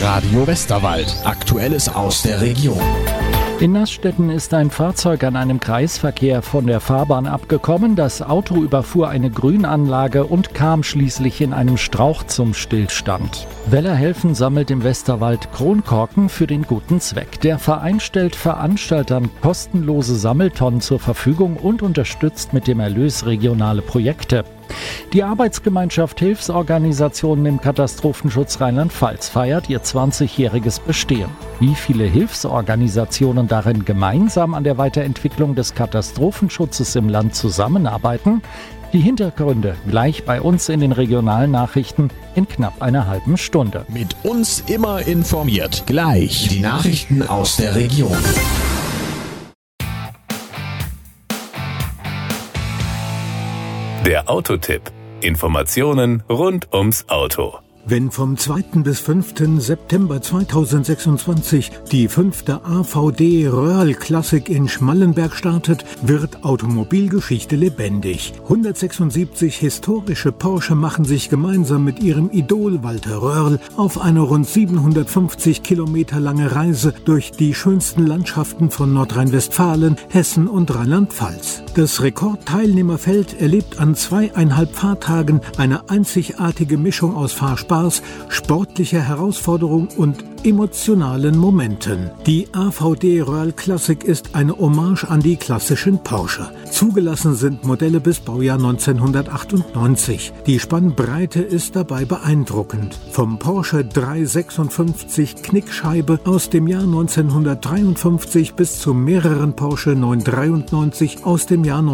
Radio Westerwald. Aktuelles aus der Region. In Naßstetten ist ein Fahrzeug an einem Kreisverkehr von der Fahrbahn abgekommen. Das Auto überfuhr eine Grünanlage und kam schließlich in einem Strauch zum Stillstand. Weller Helfen sammelt im Westerwald Kronkorken für den guten Zweck. Der Verein stellt Veranstaltern kostenlose Sammeltonnen zur Verfügung und unterstützt mit dem Erlös regionale Projekte. Die Arbeitsgemeinschaft Hilfsorganisationen im Katastrophenschutz Rheinland-Pfalz feiert ihr 20-jähriges Bestehen. Wie viele Hilfsorganisationen darin gemeinsam an der Weiterentwicklung des Katastrophenschutzes im Land zusammenarbeiten? Die Hintergründe gleich bei uns in den regionalen Nachrichten in knapp einer halben Stunde. Mit uns immer informiert. Gleich die Nachrichten aus der Region. Der Autotipp. Informationen rund ums Auto. Wenn vom 2. bis 5. September 2026 die 5. AVD Röhrl Classic in Schmallenberg startet, wird Automobilgeschichte lebendig. 176 historische Porsche machen sich gemeinsam mit ihrem Idol Walter Röhrl auf eine rund 750 Kilometer lange Reise durch die schönsten Landschaften von Nordrhein-Westfalen, Hessen und Rheinland-Pfalz. Das Rekordteilnehmerfeld erlebt an 2,5 Fahrtagen eine einzigartige Mischung aus Fahrspaß, sportlicher Herausforderung und emotionalen Momenten. Die AVD Röhrl Classic ist eine Hommage an die klassischen Porsche. Zugelassen sind Modelle bis Baujahr 1998. Die Spannbreite ist dabei beeindruckend. Vom Porsche 356 Knickscheibe aus dem Jahr 1953 bis zu mehreren Porsche 993 aus dem Jahr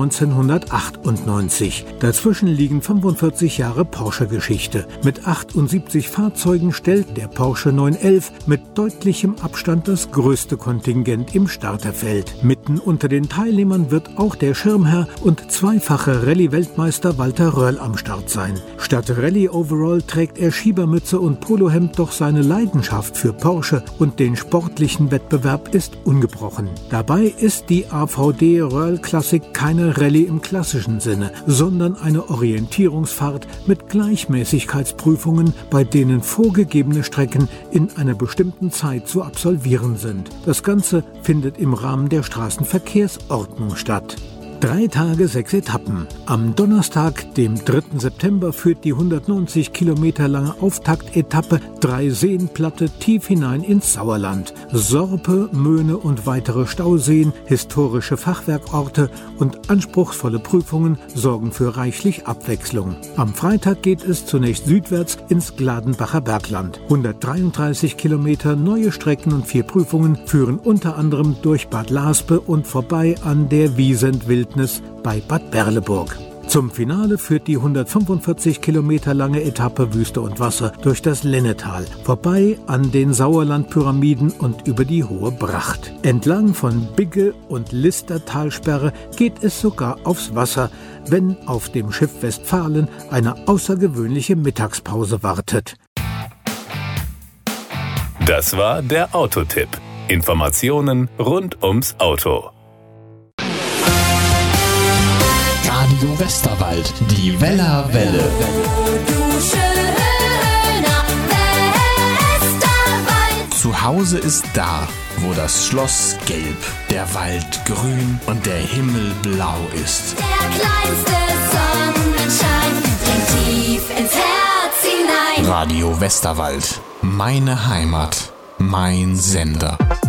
1998. Dazwischen liegen 45 Jahre Porsche-Geschichte. Mit 78 Fahrzeugen stellt der Porsche 911 mit deutlichem Abstand das größte Kontingent im Starterfeld. Mitten unter den Teilnehmern wird auch der Schirmherr und zweifache Rallye-Weltmeister Walter Röhrl am Start sein. Statt Rallye-Overall trägt er Schiebermütze und Polohemd, doch seine Leidenschaft für Porsche und den sportlichen Wettbewerb ist ungebrochen. Dabei ist die AVD Röhrl Classic keine Rallye im klassischen Sinne, sondern eine Orientierungsfahrt mit Gleichmäßigkeitsprüfungen, bei denen vorgegebene Strecken in einer bestimmten Zeit zu absolvieren sind. Das Ganze findet im Rahmen der Straßenverkehrsordnung statt. 3 Tage, 6 Etappen. Am Donnerstag, dem 3. September, führt die 190 Kilometer lange Auftaktetappe 3 Seenplatte tief hinein ins Sauerland. Sorpe, Möhne und weitere Stauseen, historische Fachwerkorte und anspruchsvolle Prüfungen sorgen für reichlich Abwechslung. Am Freitag geht es zunächst südwärts ins Gladenbacher Bergland. 133 Kilometer neue Strecken und 4 Prüfungen führen unter anderem durch Bad Laspe und vorbei an der Wiesent-Wildnis bei Bad Berleburg. Zum Finale führt die 145 Kilometer lange Etappe Wüste und Wasser durch das Lennetal, vorbei an den Sauerlandpyramiden und über die Hohe Bracht. Entlang von Bigge und Listertalsperre geht es sogar aufs Wasser, wenn auf dem Schiff Westfalen eine außergewöhnliche Mittagspause wartet. Das war der Autotipp. Informationen rund ums Auto. Radio Westerwald, die Weller Welle. Zu Hause ist da, wo das Schloss gelb, der Wald grün und der Himmel blau ist. Der kleinste Sonnenschein dringt tief ins Herz hinein. Radio Westerwald, meine Heimat, mein Sender.